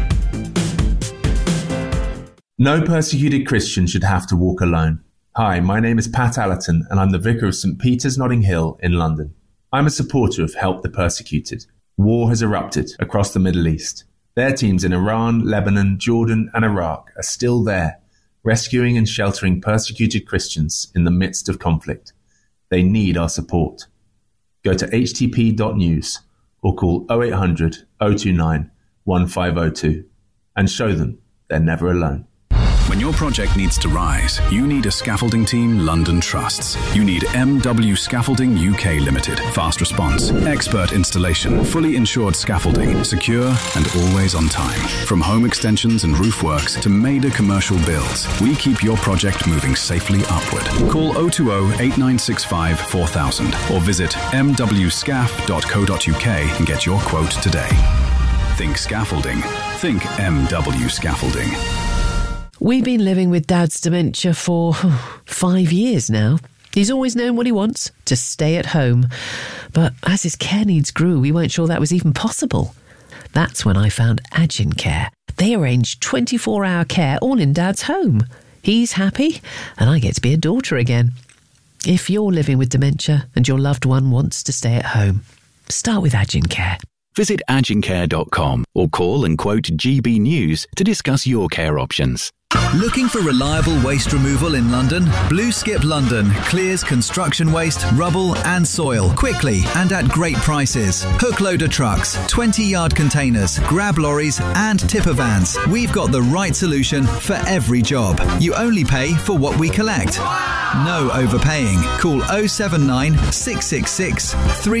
No persecuted Christian should have to walk alone. Hi, my name is Pat Allerton and I'm the Vicar of St Peter's Notting Hill in London. I'm a supporter of Help the Persecuted. War has erupted across the Middle East. Their teams in Iran, Lebanon, Jordan and Iraq are still there, rescuing and sheltering persecuted Christians in the midst of conflict. They need our support. Go to htp.news or call 0800 029 1502 and show them they're never alone. When your project needs to rise, you need a scaffolding team London trusts. You need MW Scaffolding UK Limited. Fast response, expert installation, fully insured scaffolding, secure and always on time. From home extensions and roof works to major commercial builds, we keep your project moving safely upward. Call 020 8965 4000 or visit mwscaf.co.uk and get your quote today. Think scaffolding. Think MW Scaffolding. We've been living with Dad's dementia for 5 years now. He's always known what he wants, to stay at home. But as his care needs grew, we weren't sure that was even possible. That's when I found Agincare. They arrange 24-hour care all in Dad's home. He's happy, and I get to be a daughter again. If you're living with dementia and your loved one wants to stay at home, start with Agincare. Visit agincare.com or call and quote GB News to discuss your care options. Looking for reliable waste removal in London? Blue Skip London clears construction waste, rubble and soil quickly and at great prices. Hook loader trucks, 20-yard containers, grab lorries and tipper vans. We've got the right solution for every job. You only pay for what we collect. No overpaying. Call 079 666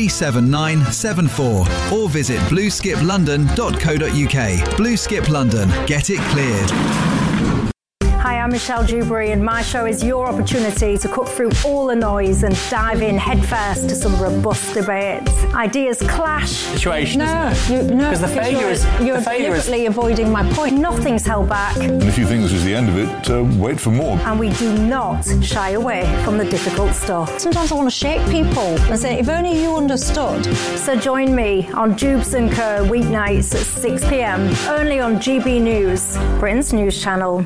37974 or visit blueskiplondon.co.uk. Blue Skip London. Get it cleared. Hi, Hi, I'm Michelle Dewberry, and my show is your opportunity to cut through all the noise and dive in headfirst to some robust debates. Ideas clash. Situation. Because you're deliberately avoiding my point. Nothing's held back. And if you think this is the end of it, wait for more. And we do not shy away from the difficult stuff. Sometimes I want to shake people and say, if only you understood. So join me on Jubes and Co. weeknights at 6 p.m. only on GB News, Britain's news channel.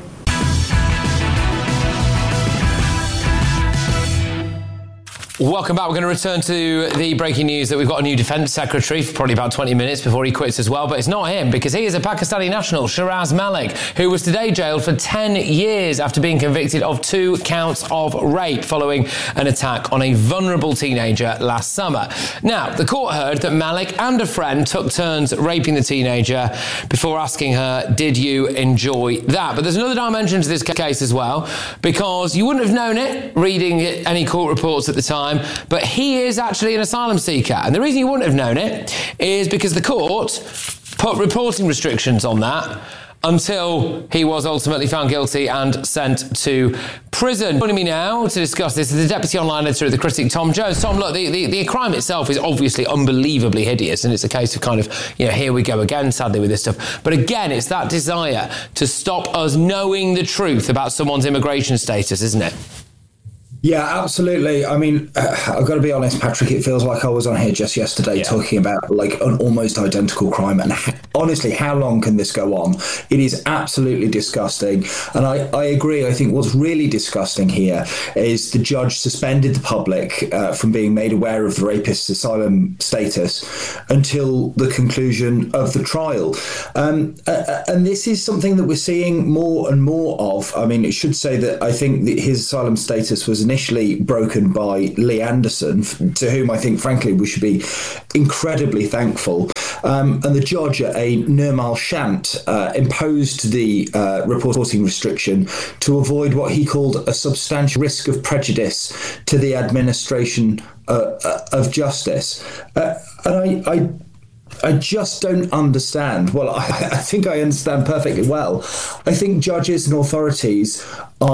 Welcome back. We're going to return to the breaking news that we've got a new defence secretary for probably about 20 minutes before he quits as well. But it's not him, because he is a Pakistani national, Shiraz Malik, who was today jailed for 10 years after being convicted of 2 counts of rape following an attack on a vulnerable teenager last summer. Now, the court heard that Malik and a friend took turns raping the teenager before asking her, did you enjoy that? But there's another dimension to this case as well, because you wouldn't have known it reading any court reports at the time, but he is actually an asylum seeker. And the reason you wouldn't have known it is because the court put reporting restrictions on that until he was ultimately found guilty and sent to prison. Joining me now to discuss this is the Deputy Online Editor of The Critic, Tom Jones. Tom, look, the crime itself is obviously unbelievably hideous, and it's a case of kind of, here we go again, sadly, with this stuff. But again, it's that desire to stop us knowing the truth about someone's immigration status, isn't it? Yeah, absolutely. I mean, I've got to be honest, Patrick, it feels like I was on here just yesterday talking about like an almost identical crime. And honestly, how long can this go on? It is absolutely disgusting. And I agree. I think what's really disgusting here is the judge suspended the public from being made aware of the rapist's asylum status until the conclusion of the trial. And this is something that we're seeing more and more of. I mean, it should say that I think that his asylum status was initially broken by Lee Anderson, to whom I think, frankly, we should be incredibly thankful. And the judge at a Nirmal Shant imposed the reporting restriction to avoid what he called a substantial risk of prejudice to the administration of justice. And I just don't understand. Well, I think I understand perfectly well. I think judges and authorities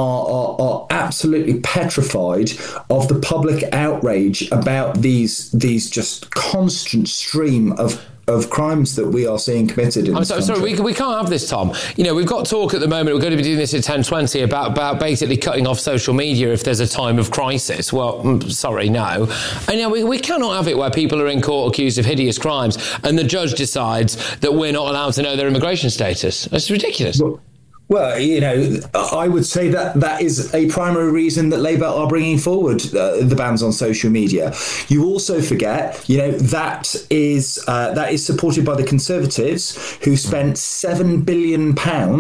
are absolutely petrified of the public outrage about these just constant stream of crimes that we are seeing committed in this country. Sorry, we can't have this, Tom. We've got talk at the moment, we're going to be doing this at 10:20 about basically cutting off social media if there's a time of crisis. Well, sorry, no. And we cannot have it where people are in court accused of hideous crimes and the judge decides that we're not allowed to know their immigration status. It's ridiculous. Well, I would say that is a primary reason that Labour are bringing forward the bans on social media. You also forget, that is supported by the Conservatives, who spent £7 billion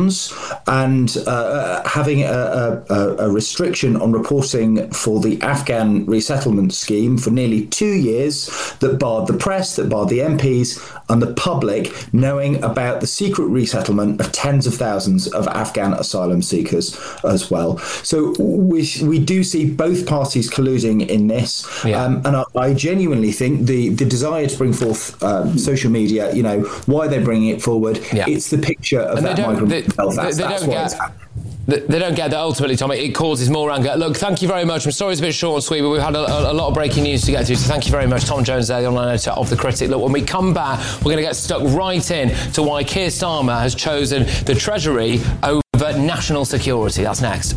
and having a restriction on reporting for the Afghan resettlement scheme for nearly 2 years that barred the press, that barred the MPs and the public knowing about the secret resettlement of tens of thousands of Afghan asylum seekers as well. So we do see both parties colluding in this. Yeah. And I genuinely think the desire to bring forth social media, why they're bringing it forward, it's the picture of that migrant in Belfast. That's why it's happening. They don't get that ultimately, Tom. It causes more anger. Look, thank you very much. I'm sorry it's a bit short and sweet, but we've had a lot of breaking news to get through. So thank you very much, Tom Jones, the online editor of The Critic. Look, when we come back, we're going to get stuck right in to why Keir Starmer has chosen the Treasury over national security. That's next.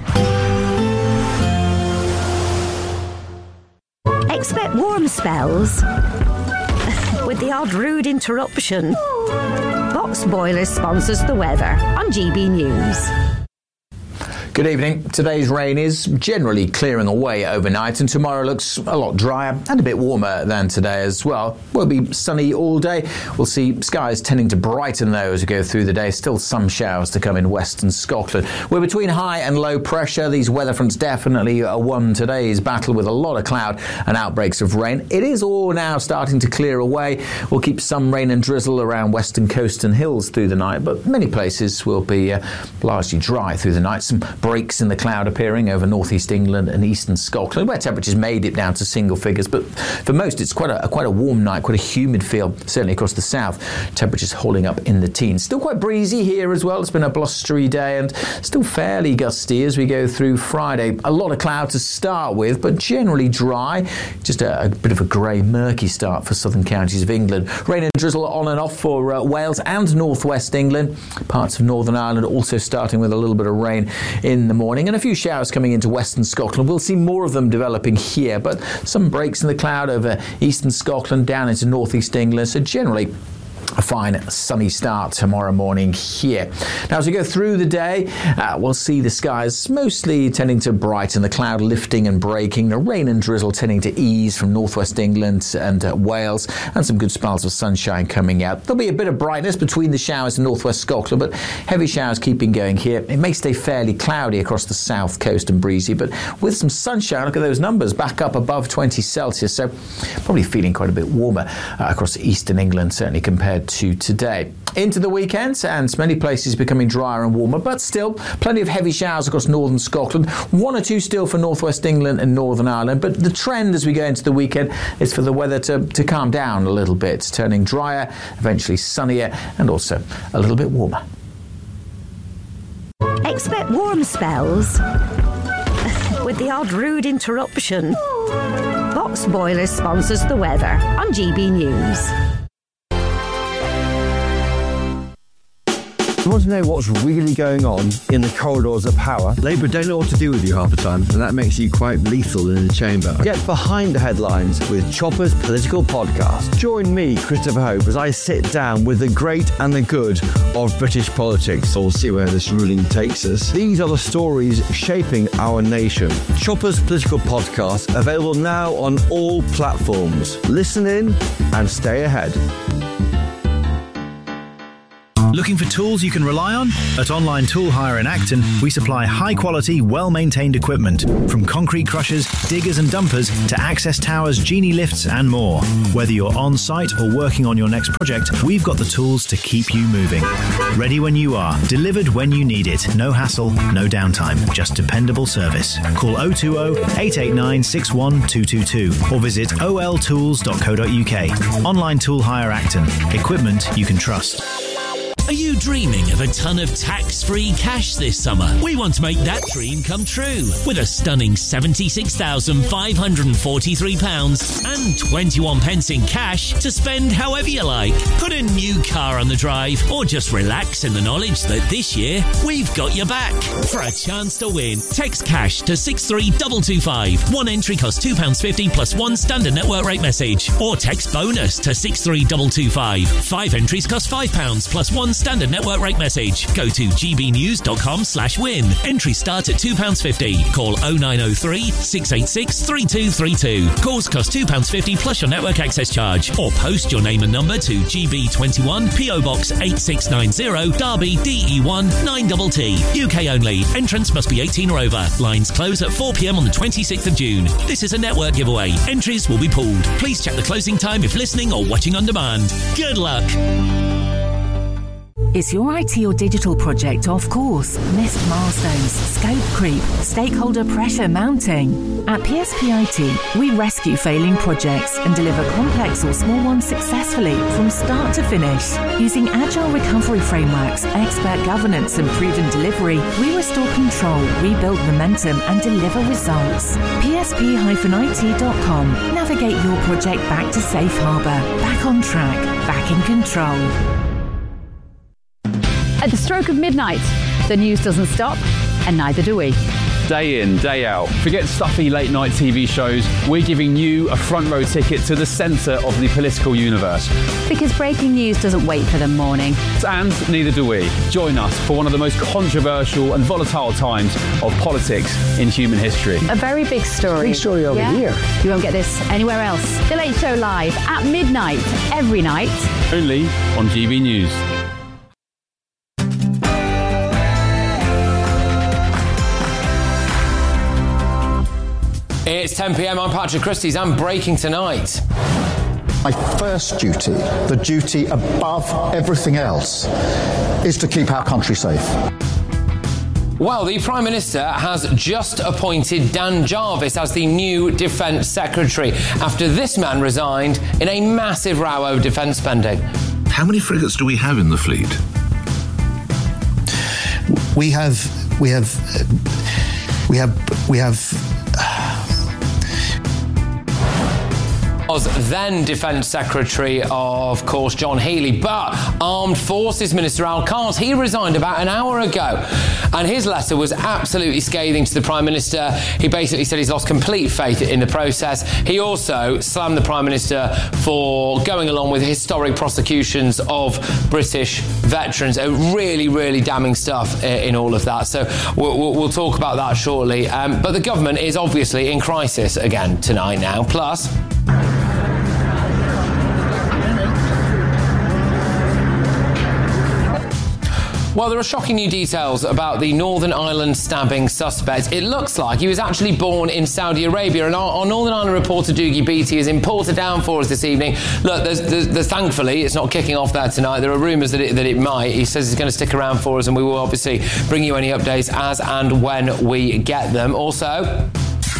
Expect warm spells with the odd rude interruption. Box Boilers sponsors the weather on GB News. Good evening. Today's rain is generally clearing away overnight, and tomorrow looks a lot drier and a bit warmer than today as well. We'll be sunny all day. We'll see skies tending to brighten though as we go through the day. Still some showers to come in western Scotland. We're between high and low pressure. These weather fronts definitely won today's battle with a lot of cloud and outbreaks of rain. It is all now starting to clear away. We'll keep some rain and drizzle around western coast and hills through the night, but many places will be largely dry through the night. Some breaks in the cloud appearing over northeast England and eastern Scotland, where temperatures may dip down to single figures, but for most it's quite a warm night, quite a humid feel, certainly across the south. Temperatures holding up in the teens. Still quite breezy here as well. It's been a blustery day and still fairly gusty as we go through Friday. A lot of cloud to start with, but generally dry. Just a bit of a grey, murky start for southern counties of England. Rain and drizzle on and off for Wales and northwest England. Parts of Northern Ireland also starting with a little bit of rain in the morning, and a few showers coming into western Scotland. We'll see more of them developing here, but some breaks in the cloud over eastern Scotland down into northeast England. So generally a fine sunny start tomorrow morning here. Now, as we go through the day, we'll see the skies mostly tending to brighten, the cloud lifting and breaking, the rain and drizzle tending to ease from northwest England and Wales, and some good spells of sunshine coming out. There'll be a bit of brightness between the showers in northwest Scotland, but heavy showers keeping going here. It may stay fairly cloudy across the south coast and breezy, but with some sunshine. Look at those numbers, back up above 20 Celsius, so probably feeling quite a bit warmer across eastern England, certainly compared to today. Into the weekend, and many places becoming drier and warmer, but still plenty of heavy showers across northern Scotland. One or two still for northwest England and Northern Ireland, but the trend as we go into the weekend is for the weather to calm down a little bit, turning drier, eventually sunnier, and also a little bit warmer. Expect warm spells with the odd rude interruption. Box Boilers sponsors the weather on GB News. You want to know what's really going on in the corridors of power? Labour don't know what to do with you half the time, and that makes you quite lethal in the chamber. Get behind the headlines with Chopper's Political Podcast. Join me, Christopher Hope, as I sit down with the great and the good of British politics. We'll see where this ruling takes us. These are the stories shaping our nation. Chopper's Political Podcast, available now on all platforms. Listen in and stay ahead. Looking for tools you can rely on? At Online Tool Hire in Acton, we supply high-quality, well-maintained equipment, from concrete crushers, diggers and dumpers to access towers, genie lifts and more. Whether you're on-site or working on your next project, we've got the tools to keep you moving. Ready when you are, delivered when you need it. No hassle, no downtime, just dependable service. Call 020-889-61222 or visit oltools.co.uk. Online Tool Hire Acton. Equipment you can trust. Are you dreaming of a ton of tax-free cash this summer? We want to make that dream come true with a stunning £76,543 and 21 pence in cash to spend however you like. Put a new car on the drive or just relax in the knowledge that this year we've got your back. For a chance to win, text cash to 63225. One entry costs £2.50 plus one standard network rate message. Or text bonus to 63225. 5 entries cost £5 plus one standard network rate message. Go to gbnews.com/win. Entries start at £2.50. Call 0903 686 3232. Calls cost £2.50 plus your network access charge. Or post your name and number to GB21 PO Box 8690 Derby DE1 9TT. UK only. Entrance must be 18 or over. Lines close at 4 p.m. on the 26th of June. This is a network giveaway. Entries will be pulled. Please check the closing time if listening or watching on demand. Good luck. Is your IT or digital project off course? Missed milestones, scope creep, stakeholder pressure mounting? At PSP IT, we rescue failing projects and deliver complex or small ones successfully from start to finish. Using agile recovery frameworks, expert governance and proven delivery, we restore control, rebuild momentum and deliver results. PSP-IT.com. Navigate your project back to safe harbour, back on track, back in control. At the stroke of midnight, the news doesn't stop, and neither do we. Day in, day out. Forget stuffy late night TV shows. We're giving you a front row ticket to the centre of the political universe. Because breaking news doesn't wait for the morning. And neither do we. Join us for one of the most controversial and volatile times of politics in human history. A very big story. Big story over here. You won't get this anywhere else. The Late Show live at midnight, every night. Only on GB News. It's 10 p.m. I'm Patrick Christys. I'm breaking tonight. My first duty, the duty above everything else, is to keep our country safe. Well, the Prime Minister has just appointed Dan Jarvis as the new Defence Secretary after this man resigned in a massive row over defence spending. How many frigates do we have in the fleet? We have Was then Defence Secretary, of course, John Healey, but Armed Forces Minister Al Kant, he resigned about an hour ago, and his letter was absolutely scathing to the Prime Minister. He basically said he's lost complete faith in the process. He also slammed the Prime Minister for going along with historic prosecutions of British veterans. Really, really damning stuff in all of that. So we'll talk about that shortly. But the government is obviously in crisis again tonight now. Plus... Well, there are shocking new details about the Northern Ireland stabbing suspect. It looks like he was actually born in Saudi Arabia, and our Northern Ireland reporter Doogie Beattie has imported down for us this evening. Look, there's thankfully it's not kicking off there tonight. There are rumours that it might. He says he's going to stick around for us, and we will obviously bring you any updates as and when we get them. Also...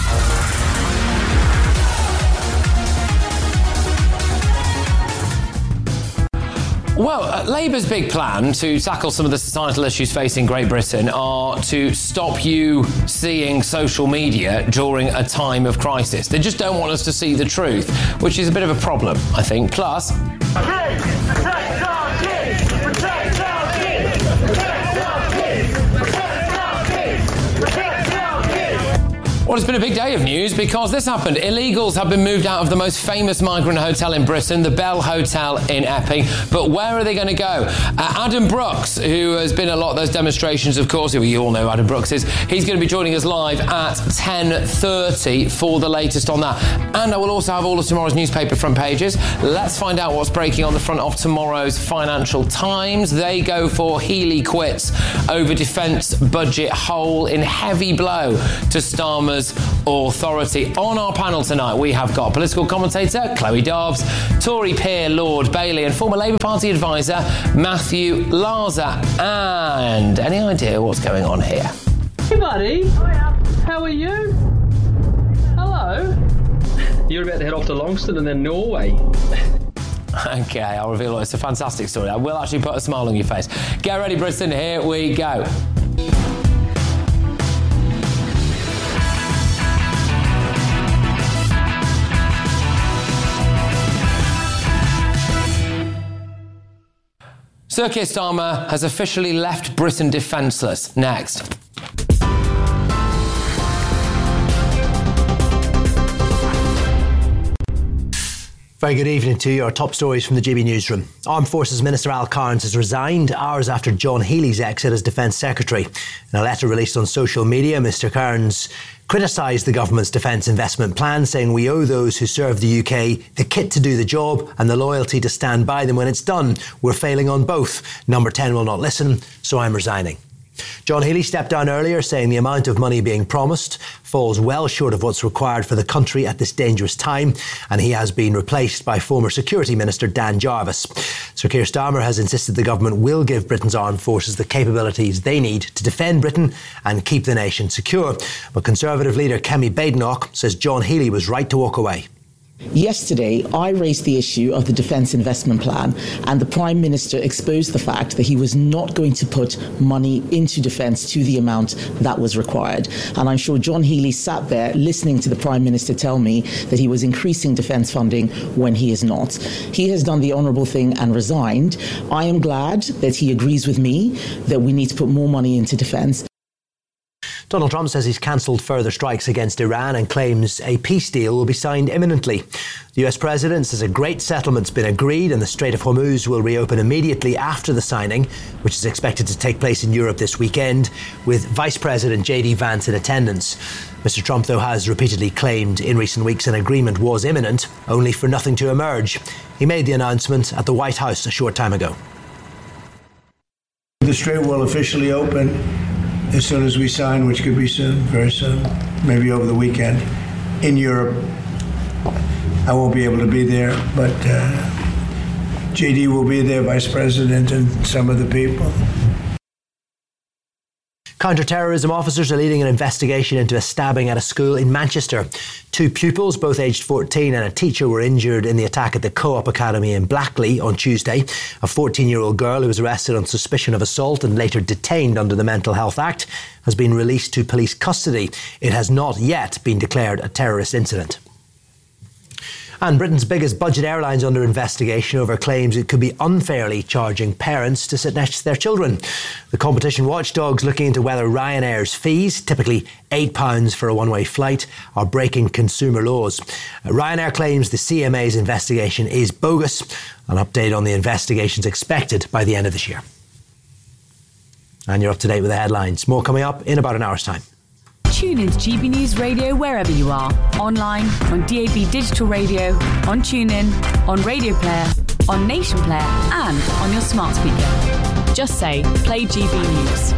Well, Labour's big plan to tackle some of the societal issues facing Great Britain are to stop you seeing social media during a time of crisis. They just don't want us to see the truth, which is a bit of a problem, I think. Plus... Protect our kids! Protect our kids! Protect our kids! Protect our kids! Protect our kids! Well, it's been a big day of news because this happened. Illegals have been moved out of the most famous migrant hotel in Britain, the Bell Hotel in Epping. But where are they going to go? Adam Brooks, who has been at a lot of those demonstrations, of course, you all know who Adam Brooks is, he's going to be joining us live at 10:30 for the latest on that. And I will also have all of tomorrow's newspaper front pages. Let's find out what's breaking on the front of tomorrow's Financial Times. They go for Healey quits over defence budget hole in heavy blow to Starmer's authority. On our panel tonight, we have got political commentator Chloe Dobbs, Tory peer Lord Bailey, and former Labour Party advisor Matthew Larzer. And any idea what's going on here? Hey, buddy. How are you? Hello. You're about to head off to Longston and then Norway. Okay, I'll reveal it. It's a fantastic story. I will actually put a smile on your face. Get ready, Britain. Here we go. Sir Keir Starmer has officially left Britain defenceless. Next. Very good evening to you. Our top stories from the GB Newsroom. Armed Forces Minister Al Cairns has resigned hours after John Healey's exit as Defence Secretary. In a letter released on social media, Mr Cairns criticised the government's defence investment plan, saying we owe those who serve the UK the kit to do the job and the loyalty to stand by them when it's done. We're failing on both. Number 10 will not listen, so I'm resigning. John Healey stepped down earlier, saying the amount of money being promised falls well short of what's required for the country at this dangerous time, and he has been replaced by former Security Minister Dan Jarvis. Sir Keir Starmer has insisted the government will give Britain's armed forces the capabilities they need to defend Britain and keep the nation secure. But Conservative leader Kemi Badenoch says John Healey was right to walk away. Yesterday, I raised the issue of the Defence Investment Plan, and the Prime Minister exposed the fact that he was not going to put money into defence to the amount that was required. And I'm sure John Healey sat there listening to the Prime Minister tell me that he was increasing defence funding when he is not. He has done the honourable thing and resigned. I am glad that he agrees with me that we need to put more money into defence. Donald Trump says he's cancelled further strikes against Iran and claims a peace deal will be signed imminently. The US president says a great settlement's been agreed and the Strait of Hormuz will reopen immediately after the signing, which is expected to take place in Europe this weekend, with Vice President J.D. Vance in attendance. Mr. Trump, though, has repeatedly claimed in recent weeks an agreement was imminent, only for nothing to emerge. He made the announcement at the White House a short time ago. The Strait will officially open as soon as we sign, which could be soon, very soon, maybe over the weekend, in Europe. I won't be able to be there, but JD will be there, Vice President, and some of the people. Counter-terrorism officers are leading an investigation into a stabbing at a school in Manchester. 2 pupils, both aged 14, and a teacher were injured in the attack at the Co-op Academy in Blackley on Tuesday. A 14-year-old girl who was arrested on suspicion of assault and later detained under the Mental Health Act has been released to police custody. It has not yet been declared a terrorist incident. And Britain's biggest budget airline's under investigation over claims it could be unfairly charging parents to sit next to their children. The competition watchdog's looking into whether Ryanair's fees, typically £8 for a one-way flight, are breaking consumer laws. Ryanair claims the CMA's investigation is bogus. An update on the investigation's expected by the end of this year. And you're up to date with the headlines. More coming up in about an hour's time. Tune into GB News Radio wherever you are. Online, on DAB Digital Radio, on TuneIn, on Radio Player, on Nation Player, and on your smart speaker. Just say, play GB News.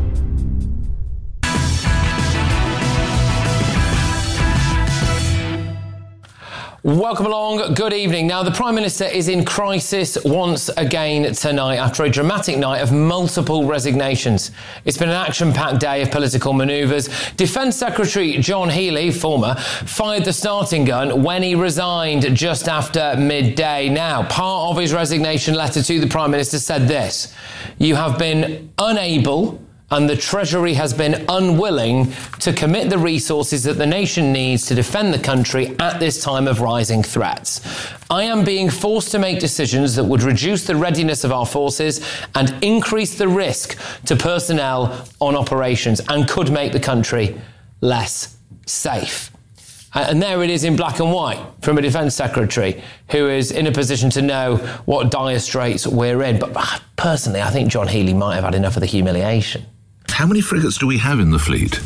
Welcome along. Good evening. Now, the Prime Minister is in crisis once again tonight after a dramatic night of multiple resignations. It's been an action-packed day of political manoeuvres. Defence Secretary John Healey, former, fired the starting gun when he resigned just after midday. Now, part of his resignation letter to the Prime Minister said this: "You have been unable and the Treasury has been unwilling to commit the resources that the nation needs to defend the country at this time of rising threats. I am being forced to make decisions that would reduce the readiness of our forces and increase the risk to personnel on operations and could make the country less safe." And there it is in black and white from a Defence Secretary who is in a position to know what dire straits we're in. But personally, I think John Healey might have had enough of the humiliation. How many frigates do we have in the fleet?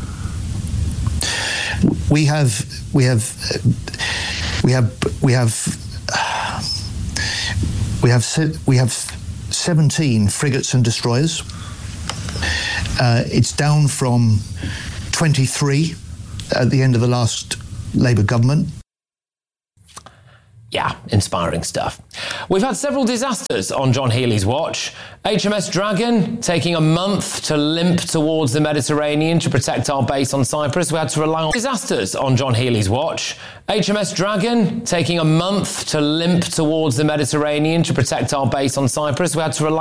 We have 17 frigates and destroyers. It's down from 23 at the end of the last Labour government. Yeah, inspiring stuff. We've had several disasters on John Healey's watch. HMS Dragon taking a month to limp towards the Mediterranean to protect our base on Cyprus. We had to rely on disasters on John Healey's watch. HMS Dragon taking a month to limp towards the Mediterranean to protect our base on Cyprus. We had to rely